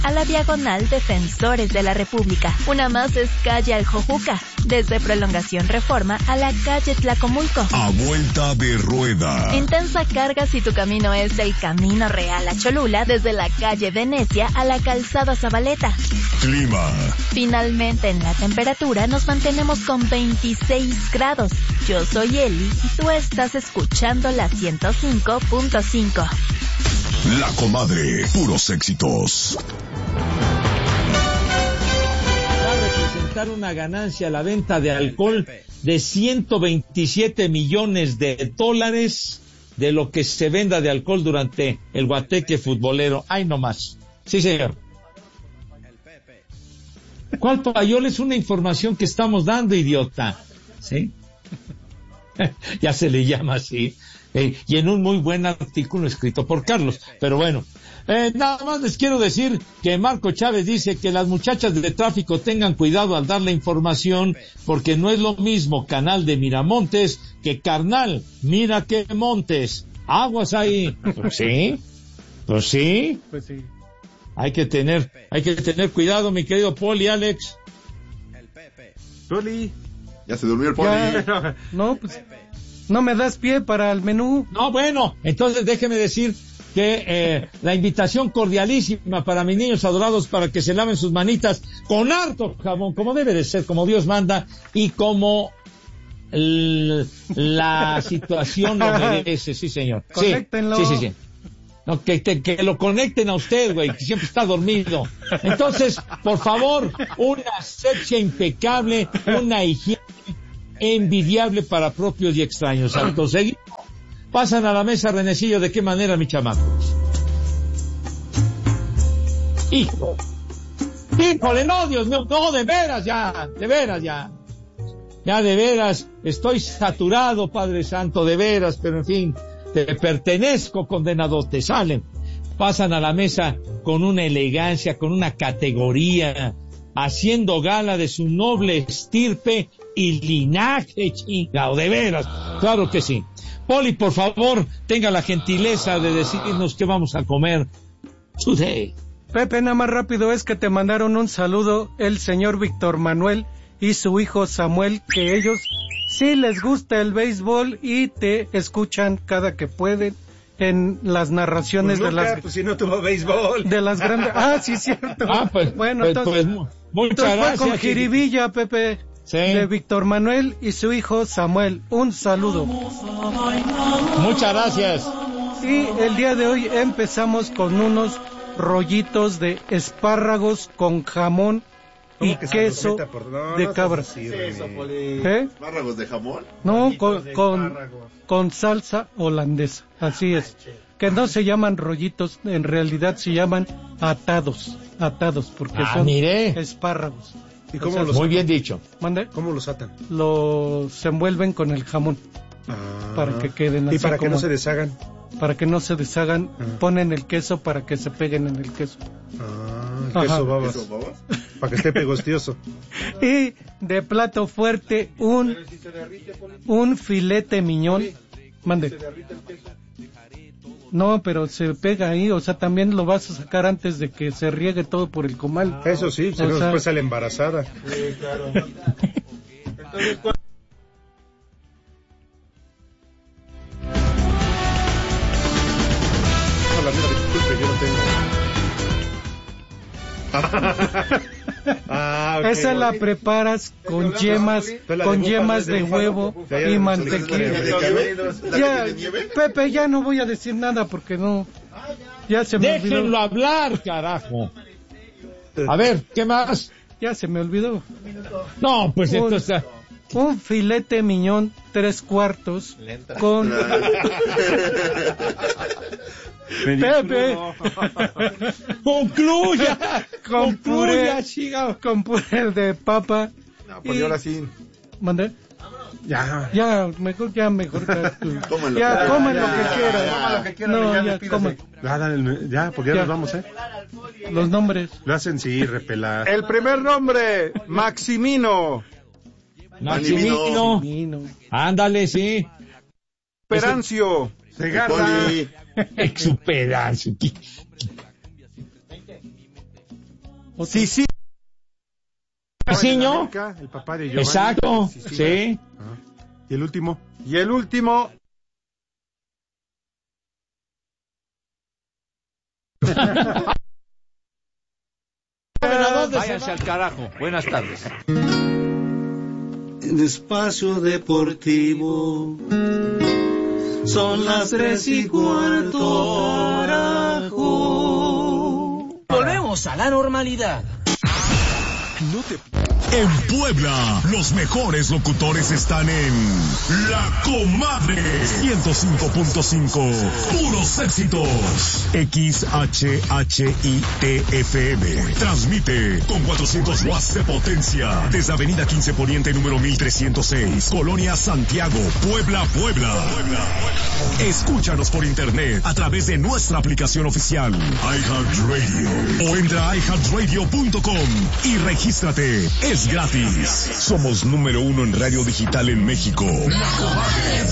a la diagonal Defensores de la República. Una más es calle Aljojuca, desde Prolongación Reforma a la calle Tlacomulco. A vuelta de rueda. Intensa carga si tu camino es el Camino Real a Cholula, desde la calle Venecia a la calzada Zabaleta. Clima. Finalmente, en la temperatura nos mantenemos con 26 grados. Yo soy Eli y tú estás escuchando la 105.5. La Comadre, puros éxitos. Va a representar una ganancia a la venta de alcohol de 127 millones de dólares de lo que se venda de alcohol durante el guateque futbolero. ¡Ay, no más! Sí, señor. ¿Cuál payola? Es una información que estamos dando, idiota. ¿Sí? Ya se le llama así. Y en un muy buen artículo escrito por Carlos. Pero bueno, nada más les quiero decir que Marco Chávez dice que las muchachas de tráfico tengan cuidado al dar la información, porque no es lo mismo canal de Miramontes que carnal, mira que montes. Aguas ahí. Pues sí. Pues sí. Pues sí. Hay que tener cuidado, mi querido Poli, Alex. Poli. Ya se durmió el Poli. No, pues no me das pie para el menú. No, bueno, entonces déjeme decir que la invitación cordialísima para mis niños adorados para que se laven sus manitas con harto jabón, como debe de ser, como Dios manda y como la situación lo merece, sí señor. Conéctenlo. Sí. No, que lo conecten a usted, güey, que siempre está dormido. Entonces, por favor, una asepsia impecable, una higiene envidiable para propios y extraños. Acto seguido, pasan a la mesa, Renecillo. ¿De qué manera, mi chamaco? Híjole, no, Dios mío, no, de veras ya. Ya de veras, estoy saturado, Padre Santo, de veras, pero en fin, te pertenezco, condenado, te salen. Pasan a la mesa con una elegancia, con una categoría, haciendo gala de su noble estirpe y linaje, chingado, de veras, claro que sí. Poli, por favor, tenga la gentileza de decirnos qué vamos a comer today. Pepe, nada más rápido, es que te mandaron un saludo el señor Víctor Manuel y su hijo Samuel, que ellos sí les gusta el béisbol y te escuchan cada que pueden en las narraciones pues nunca, de las... Pues si no tuvo béisbol. De las grandes... sí, cierto. Pues, bueno, pues, entonces... muchas gracias. Fue con jiribilla, Pepe. Sí. De Víctor Manuel y su hijo Samuel. Un saludo. Muchas gracias. Y el día de hoy empezamos con unos rollitos de espárragos con jamón y queso de cabra. ¿Espárragos de jamón? No, con salsa holandesa. Así es. Que no se llaman rollitos, en realidad se llaman atados, porque son espárragos. ¿Y cómo los Muy atan? bien dicho. ¿Mande? ¿Cómo los atan? Los envuelven con el jamón para que queden así. Y para que no se deshagan. Para que no se deshagan, ponen el queso para que se peguen en el queso. Queso babas. Para que esté pegostioso. Y de plato fuerte, un filete miñón. Mande. No, pero se pega ahí, o sea, también lo vas a sacar antes de que se riegue todo por el comal. Eso sí, si no después sale embarazada. Sí, claro. Entonces, disculpe, yo no tengo. Esa la preparas con yemas de huevo y mantequilla. Ya, Pepe, ya no voy a decir nada porque no. Ya se me olvidó. Déjenlo hablar, carajo. A ver, ¿qué más? Ya se me olvidó. No, pues entonces... Un filete miñón 3/4 con... Pepe, concluya con puré de papa. no, pues yo ahora sí. ¿Mandé? Ya, mejor. Coman Ya, coman lo que quieran. No, ya, coman. Ya, porque ya nos vamos, Los nombres. Lo hacen sí, repelar. El primer nombre, Maximino. Maximino. Ándale, sí. Perancio. Segarra. Exuperancio. Sí, sí. Ciño. El papá de Giovanni. Exacto, sí. Ajá. ¿Y el último? Y el último, Váyanse al carajo. Buenas tardes. En Espacio Deportivo son las 3:15, carajo. Volvemos a la normalidad. En Puebla, los mejores locutores están en La Comadre 105.5, puros éxitos. XHHITFM transmite con 400 watts de potencia desde Avenida 15 Poniente número 1306, Colonia Santiago, Puebla. Escúchanos por internet a través de nuestra aplicación oficial iHeartRadio o entra a iHeartRadio.com y regístrate. Es gratis. Somos número 1 en radio digital en México. La Comadre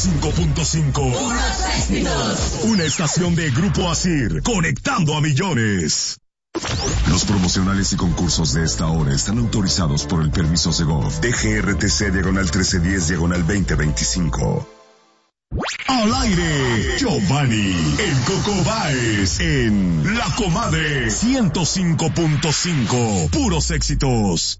105.5. Una estación de Grupo Asir, conectando a millones. Los promocionales y concursos de esta hora están autorizados por el permiso Segov DGRTC/1310/2025. Al aire, Giovanni, el Coco Báez, en La Comadre 105.5, puros éxitos.